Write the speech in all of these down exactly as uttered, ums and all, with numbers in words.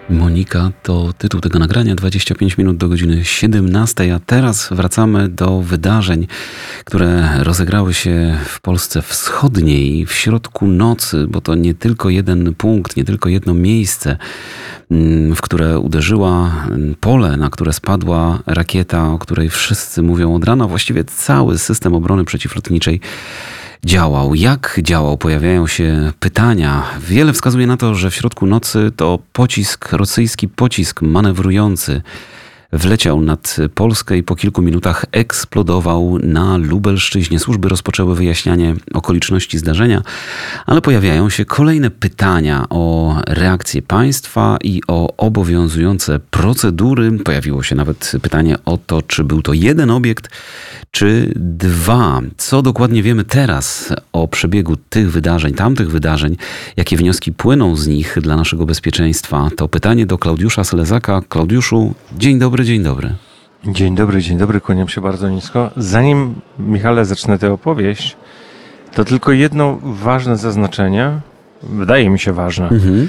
Monika to tytuł tego nagrania, dwadzieścia pięć minut do godziny siedemnastej, a teraz wracamy do wydarzeń, które rozegrały się w Polsce Wschodniej w środku nocy, bo to nie tylko jeden punkt, nie tylko jedno miejsce, w które uderzyła pole, na które spadła rakieta, o której wszyscy mówią od rana. Właściwie cały system obrony przeciwlotniczej działał. Jak działał? Pojawiają się pytania. Wiele wskazuje na to, że w środku nocy to pocisk, rosyjski pocisk manewrujący wleciał nad Polskę i po kilku minutach eksplodował na Lubelszczyźnie. Służby rozpoczęły wyjaśnianie okoliczności zdarzenia, ale pojawiają się kolejne pytania o reakcję państwa i o obowiązujące procedury. Pojawiło się nawet pytanie o to, czy był to jeden obiekt, czy dwa. Co dokładnie wiemy teraz o przebiegu tych wydarzeń, tamtych wydarzeń, jakie wnioski płyną z nich dla naszego bezpieczeństwa? To pytanie do Klaudiusza Selezaka. Klaudiuszu, dzień dobry, dzień dobry. Dzień dobry, dzień dobry, kłaniam się bardzo nisko. Zanim, Michale, zacznę tę opowieść, to tylko jedno ważne zaznaczenie, wydaje mi się ważne, mhm.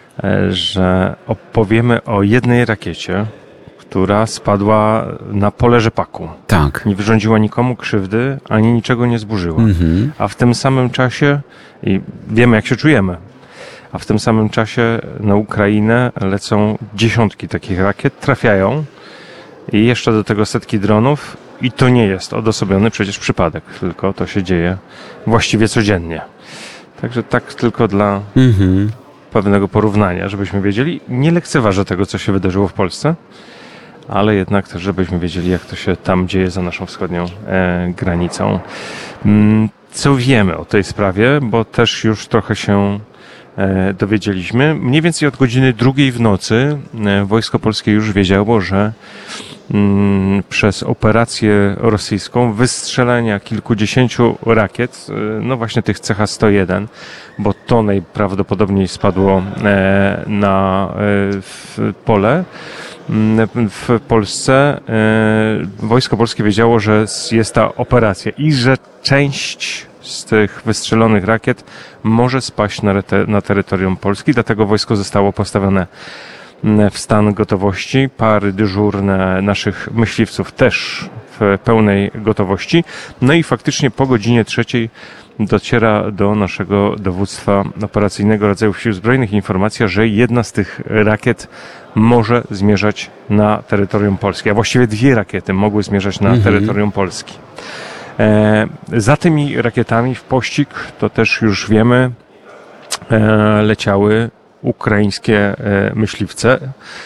że opowiemy o jednej rakiecie, która spadła na pole rzepaku. Tak. Nie wyrządziła nikomu krzywdy, ani niczego nie zburzyła. Mhm. A w tym samym czasie, i wiemy jak się czujemy, a w tym samym czasie na Ukrainę lecą dziesiątki takich rakiet, trafiają i jeszcze do tego setki dronów i to nie jest odosobiony przecież przypadek, tylko to się dzieje właściwie codziennie. Także tak tylko dla mhm. pewnego porównania, żebyśmy wiedzieli. Nie lekceważę tego, co się wydarzyło w Polsce, ale jednak też, żebyśmy wiedzieli, jak to się tam dzieje za naszą wschodnią e, granicą. Co wiemy o tej sprawie, bo też już trochę się e, dowiedzieliśmy. Mniej więcej od godziny drugiej w nocy e, Wojsko Polskie już wiedziało, że m, przez operację rosyjską wystrzelenia kilkudziesięciu rakiet, e, no właśnie tych C H sto jeden, bo to najprawdopodobniej spadło e, na e, w pole, w Polsce Wojsko Polskie wiedziało, że jest ta operacja i że część z tych wystrzelonych rakiet może spaść na, rete, na terytorium Polski, dlatego wojsko zostało postawione w stan gotowości. Pary dyżurne naszych myśliwców też w pełnej gotowości. No i faktycznie po godzinie trzeciej dociera do naszego dowództwa operacyjnego rodzajów Sił Zbrojnych informacja, że jedna z tych rakiet może zmierzać na terytorium Polski, a właściwie dwie rakiety mogły zmierzać na mhm. terytorium Polski. E, za tymi rakietami w pościg, to też już wiemy, e, leciały ukraińskie e, myśliwce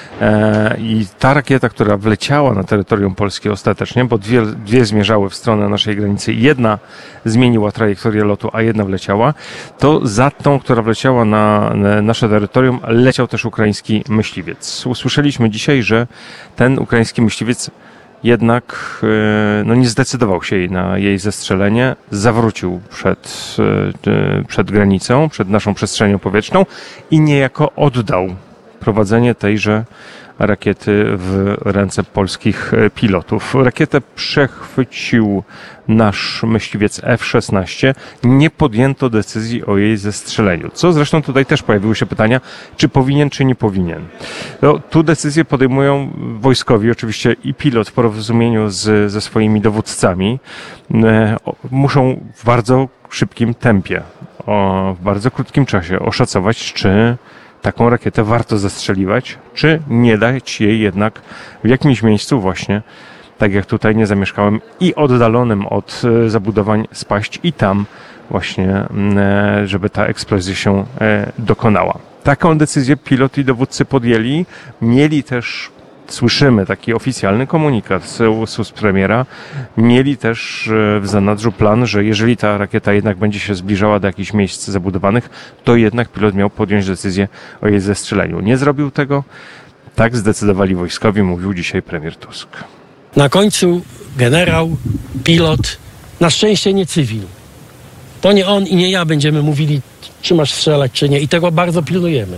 e, i ta rakieta, która wleciała na terytorium Polskie ostatecznie, bo dwie, dwie zmierzały w stronę naszej granicy, jedna zmieniła trajektorię lotu, a jedna wleciała, to za tą, która wleciała na, na nasze terytorium, leciał też ukraiński myśliwiec. Usłyszeliśmy dzisiaj, że ten ukraiński myśliwiec jednak no, nie zdecydował się na jej zestrzelenie, zawrócił przed, przed granicą, przed naszą przestrzenią powietrzną i niejako oddał prowadzenie tejże rakiety w ręce polskich pilotów. Rakietę przechwycił nasz myśliwiec F szesnaście. Nie podjęto decyzji o jej zestrzeleniu. Co zresztą tutaj też pojawiły się pytania, czy powinien, czy nie powinien. No, tu decyzje podejmują wojskowi, oczywiście i pilot w porozumieniu z, ze swoimi dowódcami. E, muszą w bardzo szybkim tempie, o, w bardzo krótkim czasie oszacować, czy taką rakietę warto zastrzeliwać, czy nie dać jej jednak w jakimś miejscu właśnie, tak jak tutaj nie zamieszkałem, i oddalonym od zabudowań spaść i tam właśnie, żeby ta eksplozja się dokonała. Taką decyzję pilot i dowódcy podjęli. Mieli też, słyszymy taki oficjalny komunikat z ust premiera, mieli też w zanadrzu plan, że jeżeli ta rakieta jednak będzie się zbliżała do jakichś miejsc zabudowanych, to jednak pilot miał podjąć decyzję o jej zestrzeleniu. Nie zrobił tego. Tak zdecydowali wojskowi, mówił dzisiaj premier Tusk. Na końcu generał, pilot, na szczęście nie cywil. To nie on i nie ja będziemy mówili, czy masz strzelać, czy nie. I tego bardzo pilnujemy.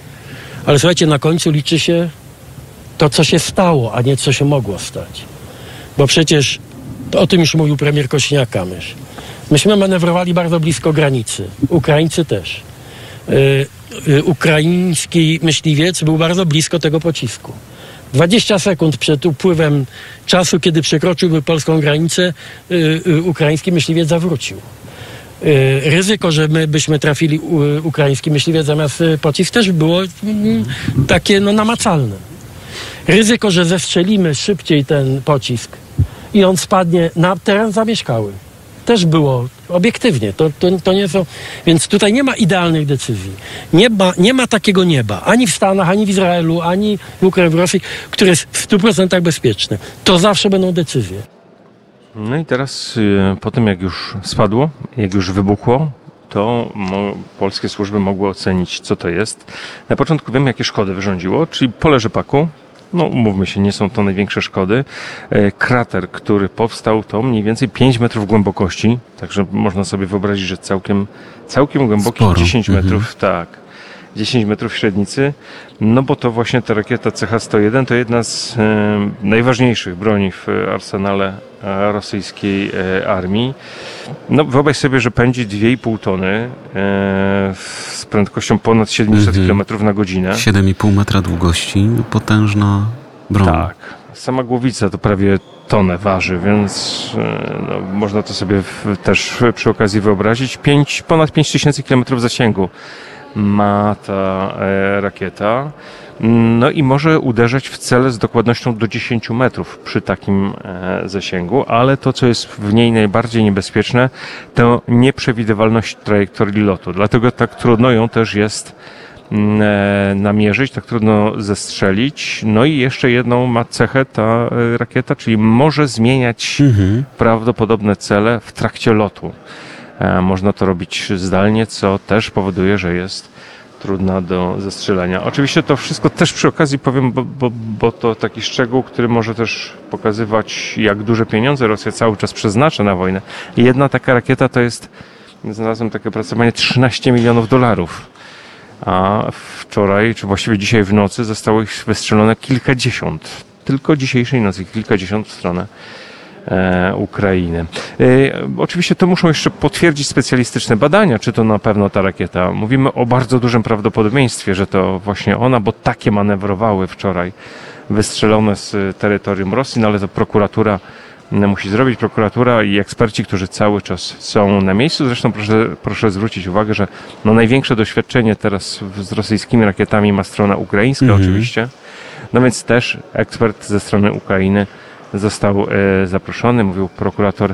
Ale słuchajcie, na końcu liczy się to, co się stało, a nie co się mogło stać. Bo przecież, to o tym już mówił premier Kosiniak-Kamysz, myśmy manewrowali bardzo blisko granicy. Ukraińcy też. ukraiński myśliwiec był bardzo blisko tego pocisku. dwadzieścia sekund przed upływem czasu, kiedy przekroczyłby polską granicę, ukraiński myśliwiec zawrócił. Ryzyko, że my byśmy trafili ukraiński myśliwiec zamiast pocisk, też było takie no, namacalne. Ryzyko, że zestrzelimy szybciej ten pocisk i on spadnie na teren zamieszkały, też było obiektywnie. To, to, to nie są... Więc tutaj nie ma idealnych decyzji. Nie ma, nie ma takiego nieba. Ani w Stanach, ani w Izraelu, ani w Ukrainie, w Rosji, które jest w stu procentach bezpieczne. To zawsze będą decyzje. No i teraz y, po tym, jak już spadło, jak już wybuchło, to mo- polskie służby mogły ocenić, co to jest. Na początku wiem, jakie szkody wyrządziło, czyli pole rzepaku. No, umówmy się, nie są to największe szkody. E, krater, który powstał, to mniej więcej pięć metrów głębokości, także można sobie wyobrazić, że całkiem, całkiem głęboki, sporo. dziesięć metrów, Mhm. tak. dziesięć metrów średnicy, no bo to właśnie ta rakieta C H sto jeden to jedna z e, najważniejszych broni w arsenale e, rosyjskiej e, armii. No wyobraź sobie, że pędzi dwie i pół tony e, z prędkością ponad siedemset Mhm. kilometrów na godzinę. siedem i pół metra długości, potężna broń. Tak. Sama głowica to prawie tonę waży, więc e, no, można to sobie w, też przy okazji wyobrazić. Pięć, ponad pięć tysięcy kilometrów zasięgu ma ta e, rakieta. No i może uderzać w cele z dokładnością do dziesięć metrów przy takim e, zasięgu, ale to, co jest w niej najbardziej niebezpieczne, to nieprzewidywalność trajektorii lotu. Dlatego tak trudno ją też jest mm, e, namierzyć, tak trudno zestrzelić. No i jeszcze jedną ma cechę ta e, rakieta, czyli może zmieniać Mhm. prawdopodobne cele w trakcie lotu. E, Można to robić zdalnie, co też powoduje, że jest trudna do zestrzelenia. Oczywiście to wszystko też przy okazji powiem, bo, bo, bo to taki szczegół, który może też pokazywać, jak duże pieniądze Rosja cały czas przeznacza na wojnę. Jedna taka rakieta to jest, znalazłem takie opracowanie, trzynaście milionów dolarów. A wczoraj, czy właściwie dzisiaj w nocy zostało ich wystrzelone kilkadziesiąt. Tylko dzisiejszej nocy kilkadziesiąt w stronę E, Ukrainy. E, oczywiście to muszą jeszcze potwierdzić specjalistyczne badania, czy to na pewno ta rakieta. Mówimy o bardzo dużym prawdopodobieństwie, że to właśnie ona, bo takie manewrowały wczoraj wystrzelone z terytorium Rosji, no ale to prokuratura musi zrobić, prokuratura i eksperci, którzy cały czas są na miejscu. Zresztą proszę, proszę zwrócić uwagę, że no największe doświadczenie teraz z rosyjskimi rakietami ma strona ukraińska Mhm. oczywiście. No więc też ekspert ze strony Ukrainy został e, zaproszony, mówił prokurator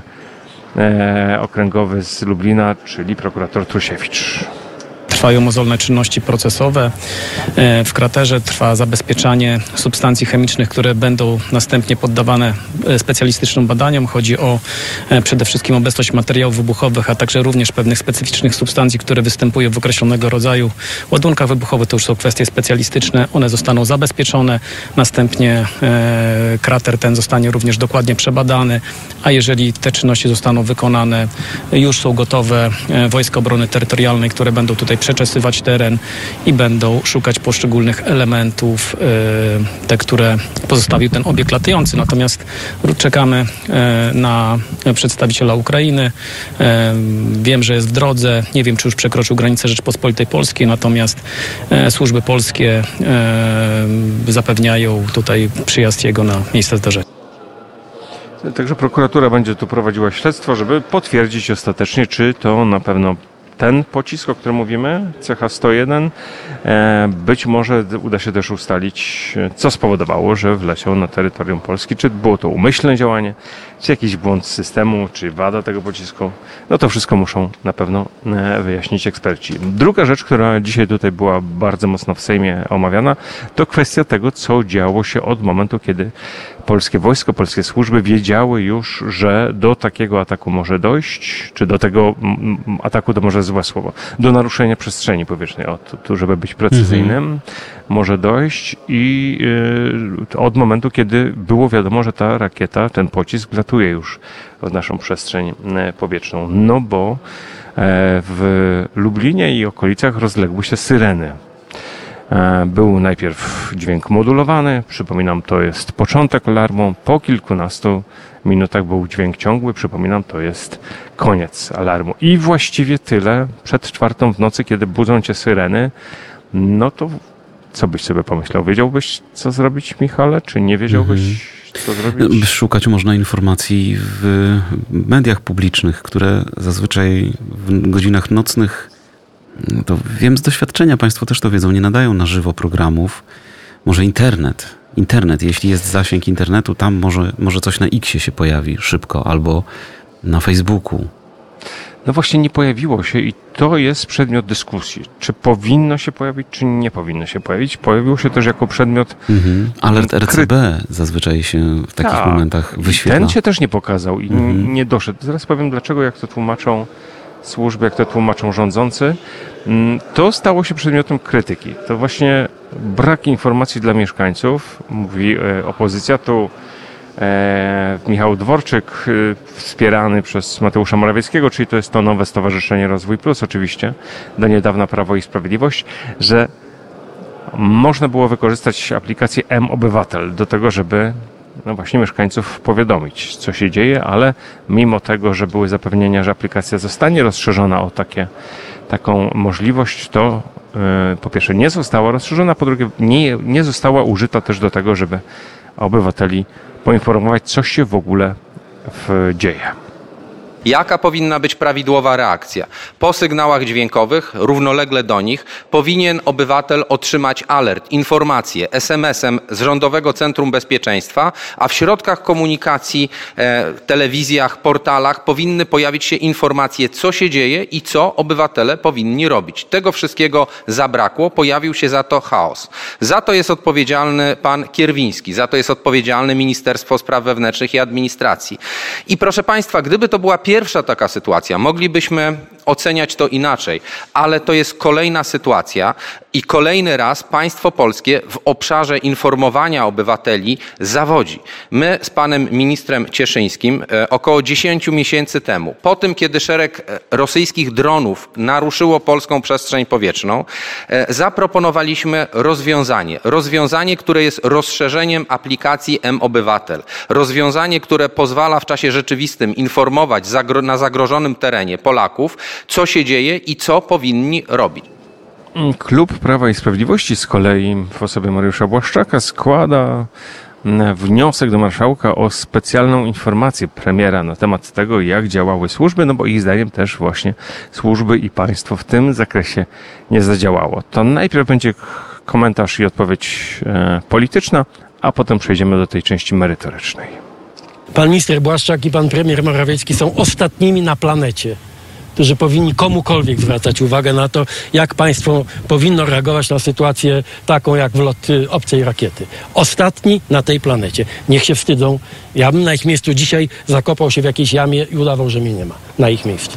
e, okręgowy z Lublina, czyli prokurator Trusiewicz. Trwają mozolne czynności procesowe. W kraterze trwa zabezpieczanie substancji chemicznych, które będą następnie poddawane specjalistycznym badaniom. Chodzi o przede wszystkim obecność materiałów wybuchowych, a także również pewnych specyficznych substancji, które występują w określonego rodzaju ładunkach wybuchowych. To już są kwestie specjalistyczne. One zostaną zabezpieczone. Następnie krater ten zostanie również dokładnie przebadany, a jeżeli te czynności zostaną wykonane, już są gotowe Wojska Obrony Terytorialnej, które będą tutaj przeczesywać teren i będą szukać poszczególnych elementów, te, które pozostawił ten obiekt latający. Natomiast czekamy na przedstawiciela Ukrainy. Wiem, że jest w drodze. Nie wiem, czy już przekroczył granicę Rzeczypospolitej Polskiej, natomiast służby polskie zapewniają tutaj przyjazd jego na miejsce zdarzenia. Także prokuratura będzie tu prowadziła śledztwo, żeby potwierdzić ostatecznie, czy to na pewno ten pocisk, o którym mówimy, C H sto jeden, być może uda się też ustalić, co spowodowało, że wleciał na terytorium Polski. Czy było to umyślne działanie, czy jakiś błąd systemu, czy wada tego pocisku. No to wszystko muszą na pewno wyjaśnić eksperci. Druga rzecz, która dzisiaj tutaj była bardzo mocno w Sejmie omawiana, to kwestia tego, co działo się od momentu, kiedy polskie wojsko, polskie służby wiedziały już, że do takiego ataku może dojść, czy do tego ataku to może złe słowo, do naruszenia przestrzeni powietrznej, o, tu, żeby być precyzyjnym, mhm. może dojść i yy, od momentu, kiedy było wiadomo, że ta rakieta, ten pocisk latuje już w naszą przestrzeń powietrzną. No bo w Lublinie i okolicach rozległy się syreny. Był najpierw dźwięk modulowany, przypominam, to jest początek alarmu, po kilkunastu minutach był dźwięk ciągły, przypominam, to jest koniec alarmu. I właściwie tyle przed czwartą w nocy, kiedy budzą cię syreny, no to co byś sobie pomyślał? Wiedziałbyś, co zrobić, Michale, czy nie wiedziałbyś, co zrobić? Szukać można informacji w mediach publicznych, które zazwyczaj w godzinach nocnych, to wiem z doświadczenia, Państwo też to wiedzą, nie nadają na żywo programów. Może internet. Internet, jeśli jest zasięg internetu, tam może, może coś na X-ie się pojawi szybko, albo na Facebooku. No właśnie nie pojawiło się i to jest przedmiot dyskusji. Czy powinno się pojawić, czy nie powinno się pojawić. Pojawiło się też jako przedmiot... Mhm. Alert R C B zazwyczaj się w takich Ta, momentach wyświetla. Ten się też nie pokazał i mhm. nie doszedł. Zaraz powiem dlaczego, jak to tłumaczą służby, jak to tłumaczą rządzący. To stało się przedmiotem krytyki. To właśnie brak informacji dla mieszkańców, mówi opozycja. Tu e, Michał Dworczyk, e, wspierany przez Mateusza Morawieckiego, czyli to jest to nowe Stowarzyszenie Rozwój Plus oczywiście, do niedawna Prawo i Sprawiedliwość, że można było wykorzystać aplikację M-Obywatel do tego, żeby no właśnie mieszkańców powiadomić, co się dzieje, ale mimo tego, że były zapewnienia, że aplikacja zostanie rozszerzona o takie, taką możliwość, to yy, po pierwsze nie została rozszerzona, po drugie nie, nie została użyta też do tego, żeby obywateli poinformować, co się w ogóle w, dzieje. Jaka powinna być prawidłowa reakcja? Po sygnałach dźwiękowych, równolegle do nich, powinien obywatel otrzymać alert, informację es em esem z Rządowego Centrum Bezpieczeństwa, a w środkach komunikacji, e, telewizjach, portalach powinny pojawić się informacje, co się dzieje i co obywatele powinni robić. Tego wszystkiego zabrakło, pojawił się za to chaos. Za to jest odpowiedzialny pan Kierwiński, za to jest odpowiedzialne Ministerstwo Spraw Wewnętrznych i Administracji. I proszę Państwa, gdyby to była pierwsza Pierwsza taka sytuacja, moglibyśmy oceniać to inaczej, ale to jest kolejna sytuacja i kolejny raz państwo polskie w obszarze informowania obywateli zawodzi. My z panem ministrem Cieszyńskim e, około dziesięciu miesięcy temu, po tym kiedy szereg rosyjskich dronów naruszyło polską przestrzeń powietrzną, e, zaproponowaliśmy rozwiązanie. Rozwiązanie, które jest rozszerzeniem aplikacji M-Obywatel. Rozwiązanie, które pozwala w czasie rzeczywistym informować zagro- na zagrożonym terenie Polaków, co się dzieje i co powinni robić. Klub Prawa i Sprawiedliwości z kolei w osobie Mariusza Błaszczaka składa wniosek do marszałka o specjalną informację premiera na temat tego, jak działały służby, no bo ich zdaniem też właśnie służby i państwo w tym zakresie nie zadziałało. To najpierw będzie komentarz i odpowiedź e, polityczna, a potem przejdziemy do tej części merytorycznej. Pan minister Błaszczak i pan premier Morawiecki są ostatnimi na planecie, którzy powinni komukolwiek zwracać uwagę na to, jak państwo powinno reagować na sytuację taką jak wlot obcej rakiety. Ostatni na tej planecie. Niech się wstydzą. Ja bym na ich miejscu dzisiaj zakopał się w jakiejś jamie i udawał, że mnie nie ma. Na ich miejscu.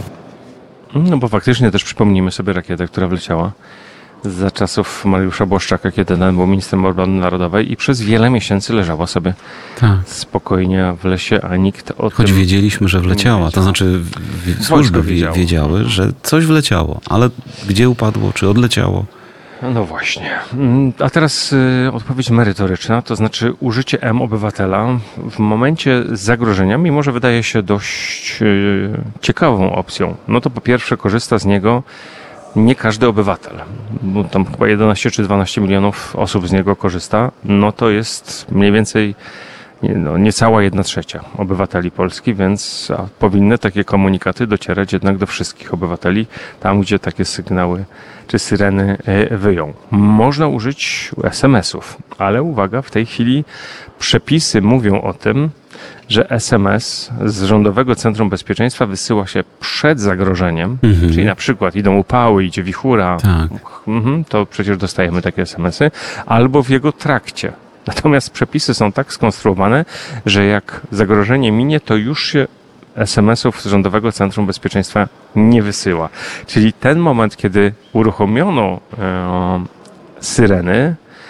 No bo faktycznie też przypomnijmy sobie rakietę, która wleciała za czasów Mariusza Błaszczaka, kiedy ten był ministrem obrony narodowej i przez wiele miesięcy leżała sobie tak spokojnie w lesie, a nikt o Choć tym wiedzieliśmy, że wleciała. To znaczy w, służby wiedziało. wiedziały, że coś wleciało, ale gdzie upadło, czy odleciało? No właśnie. A teraz y, odpowiedź merytoryczna, to znaczy użycie M-Obywatela w momencie zagrożenia, mimo że wydaje się dość y, ciekawą opcją, no to po pierwsze korzysta z niego nie każdy obywatel, bo tam chyba jedenaście czy dwanaście milionów osób z niego korzysta, no to jest mniej więcej no, niecała jedna trzecia obywateli Polski, więc a, powinny takie komunikaty docierać jednak do wszystkich obywateli, tam gdzie takie sygnały czy syreny y, wyją. Można użyć es em esów, ale uwaga, w tej chwili przepisy mówią o tym, że es em es z Rządowego Centrum Bezpieczeństwa wysyła się przed zagrożeniem, mhm. czyli na przykład idą upały, idzie wichura, tak. mhm, to przecież dostajemy takie es em esy, albo w jego trakcie. Natomiast przepisy są tak skonstruowane, że jak zagrożenie minie, to już się es em esów z Rządowego Centrum Bezpieczeństwa nie wysyła. Czyli ten moment, kiedy uruchomiono e, syreny,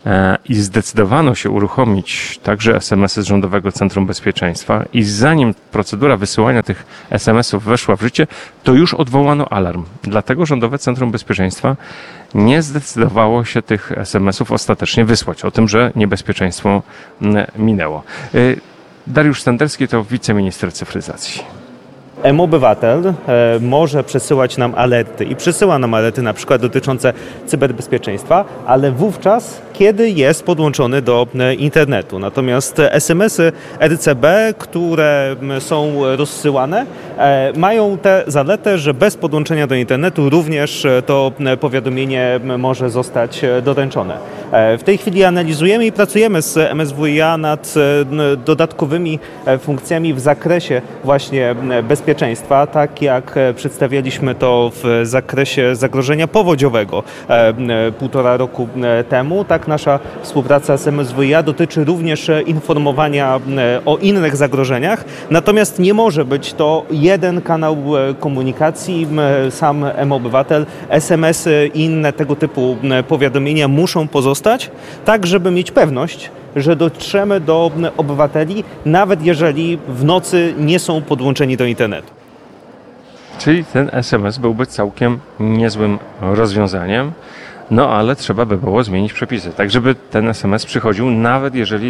i zdecydowano się uruchomić także es em esy z Rządowego Centrum Bezpieczeństwa i zanim procedura wysyłania tych es em esów weszła w życie, to już odwołano alarm. Dlatego Rządowe Centrum Bezpieczeństwa nie zdecydowało się tych es em esów ostatecznie wysłać. O tym, że niebezpieczeństwo minęło. Dariusz Stenderski to wiceminister cyfryzacji. M-Obywatel może przesyłać nam alerty i przesyła nam alerty na przykład dotyczące cyberbezpieczeństwa, ale wówczas, kiedy jest podłączony do internetu. Natomiast es em esy er ce be, które są rozsyłane, mają tę zaletę, że bez podłączenia do internetu również to powiadomienie może zostać doręczone. W tej chwili analizujemy i pracujemy z em es wu i a nad dodatkowymi funkcjami w zakresie właśnie bezpieczeństwa, tak jak przedstawialiśmy to w zakresie zagrożenia powodziowego półtora roku temu. Tak nasza współpraca z em es wu i a dotyczy również informowania o innych zagrożeniach, natomiast nie może być to jeden kanał komunikacji. Sam M-Obywatel, es em esy i inne tego typu powiadomienia muszą pozostać, tak żeby mieć pewność, że dotrzemy do obywateli, nawet jeżeli w nocy nie są podłączeni do internetu. Czyli ten es em es byłby całkiem niezłym rozwiązaniem, no ale trzeba by było zmienić przepisy, tak żeby ten es em es przychodził, nawet jeżeli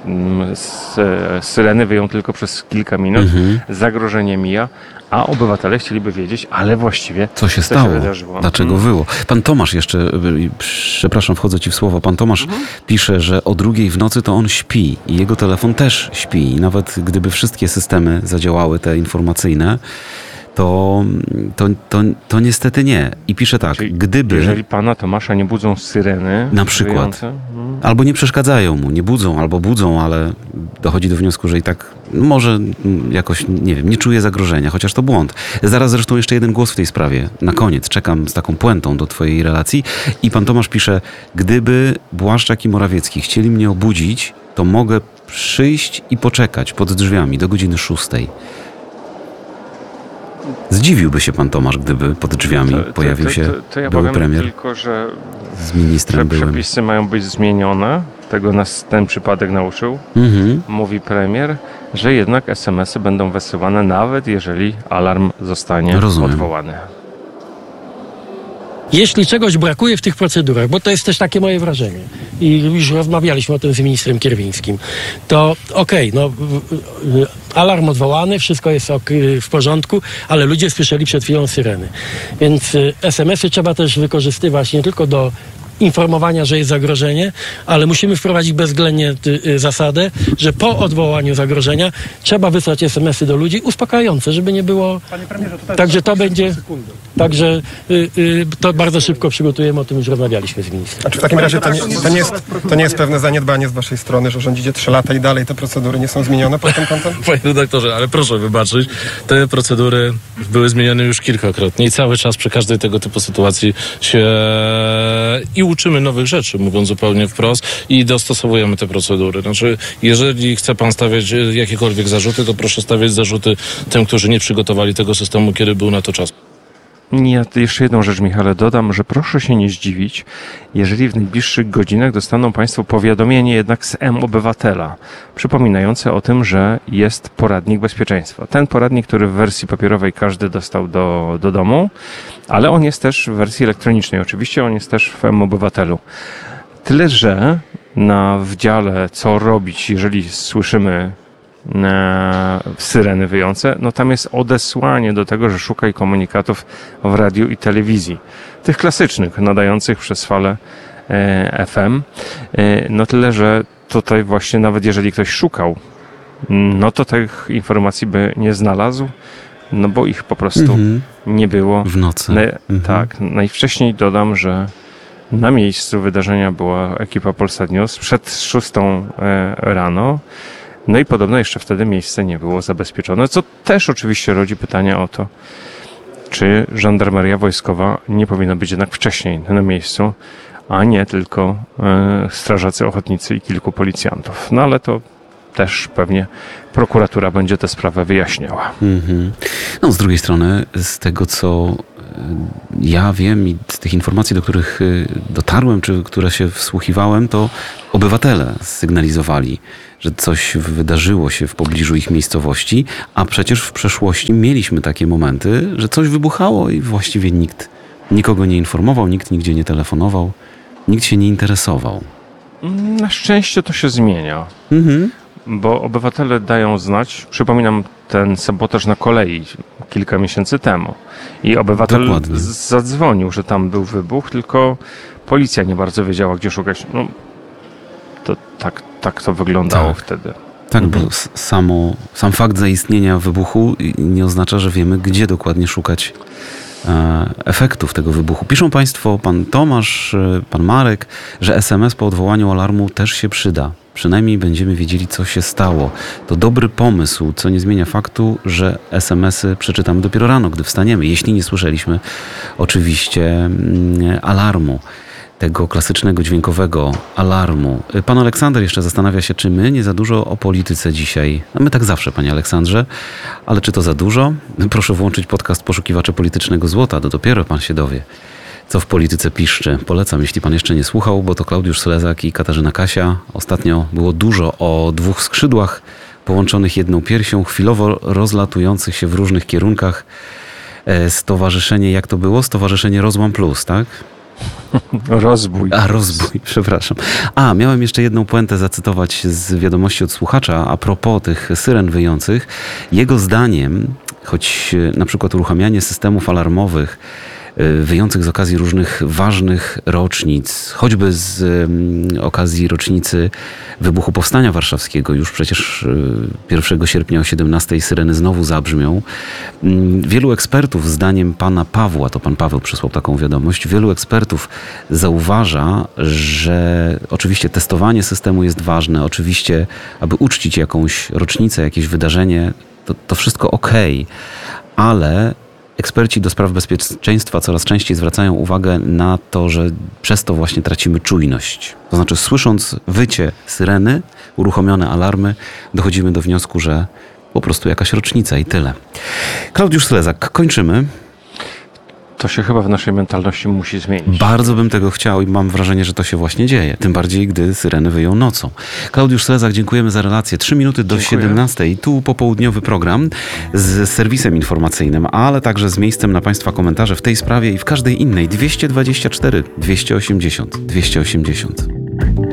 syreny wyją tylko przez kilka minut, mhm. zagrożenie mija, a obywatele chcieliby wiedzieć, ale właściwie co się co stało, się wydarzyło. Dlaczego hmm. wyło. Pan Tomasz jeszcze, przepraszam, wchodzę ci w słowo, pan Tomasz mhm. pisze, że o drugiej w nocy to on śpi i jego telefon też śpi. I nawet gdyby wszystkie systemy zadziałały, te informacyjne, to, to, to, to niestety nie. I pisze tak, Czyli gdyby... Jeżeli pana Tomasza nie budzą syreny... Na przykład. Wyjące, hmm. Albo nie przeszkadzają mu, nie budzą, albo budzą, ale dochodzi do wniosku, że i tak może jakoś, nie wiem, nie czuje zagrożenia, chociaż to błąd. Zaraz zresztą jeszcze jeden głos w tej sprawie. Na koniec czekam z taką puentą do twojej relacji. I pan Tomasz pisze, gdyby Błaszczak i Morawiecki chcieli mnie obudzić, to mogę przyjść i poczekać pod drzwiami do godziny szóstej. Zdziwiłby się pan Tomasz, gdyby pod drzwiami to, to, pojawił to, się to, to ja były powiem premier tylko, że z ministrem te byłym. przepisy mają być zmienione. Tego nas ten przypadek nauczył. Mhm. Mówi premier, że jednak es em esy będą wysyłane, nawet jeżeli alarm zostanie Rozumiem. odwołany. Jeśli czegoś brakuje w tych procedurach, bo to jest też takie moje wrażenie i już rozmawialiśmy o tym z ministrem Kierwińskim, to okej, okay, no alarm odwołany, wszystko jest w porządku, ale ludzie słyszeli przed chwilą syreny. Więc es em esy trzeba też wykorzystywać nie tylko do informowania, że jest zagrożenie, ale musimy wprowadzić bezwzględnie y, zasadę, że po odwołaniu zagrożenia trzeba wysłać es em esy do ludzi uspokajające, żeby nie było... Panie premierze, tutaj Także to będzie... Także y, y, to bardzo szybko przygotujemy, o tym już rozmawialiśmy z ministrem. Znaczy w takim razie to nie, to, nie jest, to nie jest pewne zaniedbanie z waszej strony, że rządzicie trzy lata i dalej te procedury nie są zmienione pod tym kątem? Panie redaktorze, ale proszę wybaczyć, te procedury były zmieniane już kilkakrotnie i cały czas przy każdej tego typu sytuacji się i uczymy nowych rzeczy, mówiąc zupełnie wprost, i dostosowujemy te procedury. Znaczy, jeżeli chce pan stawiać jakiekolwiek zarzuty, to proszę stawiać zarzuty tym, którzy nie przygotowali tego systemu, kiedy był na to czas. Ja jeszcze jedną rzecz, Michale, dodam, że proszę się nie zdziwić, jeżeli w najbliższych godzinach dostaną państwo powiadomienie jednak z M-Obywatela, przypominające o tym, że jest poradnik bezpieczeństwa. Ten poradnik, który w wersji papierowej każdy dostał do, do domu, ale on jest też w wersji elektronicznej. Oczywiście on jest też w M-Obywatelu. Tyle, że na w dziale co robić, jeżeli słyszymy e, syreny wyjące, no tam jest odesłanie do tego, że szukaj komunikatów w radiu i telewizji. Tych klasycznych, nadających przez falę e, F M. E, no tyle, że tutaj właśnie nawet jeżeli ktoś szukał, no to tych informacji by nie znalazł, no bo ich po prostu mhm. nie było. W nocy. Na, mhm. Tak. Najwcześniej dodam, że na miejscu wydarzenia była ekipa Polsat News przed szóstą rano. No i podobno jeszcze wtedy miejsce nie było zabezpieczone, co też oczywiście rodzi pytania o to, czy żandarmeria wojskowa nie powinna być jednak wcześniej na miejscu, a nie tylko e, strażacy ochotnicy i kilku policjantów. No ale to też pewnie prokuratura będzie tę sprawę wyjaśniała. Mm-hmm. No z drugiej strony, z tego co ja wiem i z tych informacji, do których dotarłem, czy które się wsłuchiwałem, to obywatele sygnalizowali, że coś wydarzyło się w pobliżu ich miejscowości, a przecież w przeszłości mieliśmy takie momenty, że coś wybuchało i właściwie nikt nikogo nie informował, nikt nigdzie nie telefonował, nikt się nie interesował. Na szczęście to się zmienia, Mhm. bo obywatele dają znać, przypominam ten sabotaż na kolei kilka miesięcy temu i obywatel Dokładnie. z- zadzwonił, że tam był wybuch, tylko policja nie bardzo wiedziała, gdzie szukać. No, to tak, tak to wyglądało Tak. wtedy. Tak, Mhm. bo s- samo, sam fakt zaistnienia wybuchu nie oznacza, że wiemy, gdzie dokładnie szukać e, efektów tego wybuchu. Piszą Państwo, pan Tomasz, e, pan Marek, że es em es po odwołaniu alarmu też się przyda. Przynajmniej będziemy wiedzieli, co się stało. To dobry pomysł, co nie zmienia faktu, że es em esy przeczytamy dopiero rano, gdy wstaniemy. Jeśli nie słyszeliśmy oczywiście mm, alarmu. Tego klasycznego dźwiękowego alarmu. Pan Aleksander jeszcze zastanawia się, czy my nie za dużo o polityce dzisiaj. No my tak zawsze, panie Aleksandrze, ale czy to za dużo? Proszę włączyć podcast Poszukiwacze Politycznego Złota, to dopiero pan się dowie, co w polityce piszczy. Polecam, jeśli pan jeszcze nie słuchał, bo to Klaudiusz Slezak i Katarzyna Kasia. Ostatnio było dużo o dwóch skrzydłach połączonych jedną piersią, chwilowo rozlatujących się w różnych kierunkach. E, Stowarzyszenie, jak to było? Stowarzyszenie Rozłam Plus, tak? Rozbój. A, rozbój, przepraszam. A, miałem jeszcze jedną puentę zacytować z wiadomości od słuchacza a propos tych syren wyjących. Jego zdaniem, choć na przykład uruchamianie systemów alarmowych wyjących z okazji różnych ważnych rocznic, choćby z um, okazji rocznicy wybuchu Powstania Warszawskiego, już przecież y, pierwszego sierpnia o siedemnastej syreny znowu zabrzmią. Um, wielu ekspertów, zdaniem pana Pawła, to pan Paweł przysłał taką wiadomość, wielu ekspertów zauważa, że oczywiście testowanie systemu jest ważne, oczywiście, aby uczcić jakąś rocznicę, jakieś wydarzenie, to, to wszystko okej, ale eksperci do spraw bezpieczeństwa coraz częściej zwracają uwagę na to, że przez to właśnie tracimy czujność. To znaczy, słysząc wycie syreny, uruchomione alarmy, dochodzimy do wniosku, że po prostu jakaś rocznica i tyle. Klaudiusz Slezak, kończymy. To się chyba w naszej mentalności musi zmienić. Bardzo bym tego chciał i mam wrażenie, że to się właśnie dzieje. Tym bardziej, gdy syreny wyją nocą. Klaudiusz Slezak, dziękujemy za relację. Trzy minuty do Dziękuję. siedemnastej. Tu popołudniowy program z serwisem informacyjnym, ale także z miejscem na Państwa komentarze w tej sprawie i w każdej innej. dwieście dwadzieścia cztery dwieście osiemdziesiąt dwieście osiemdziesiąt.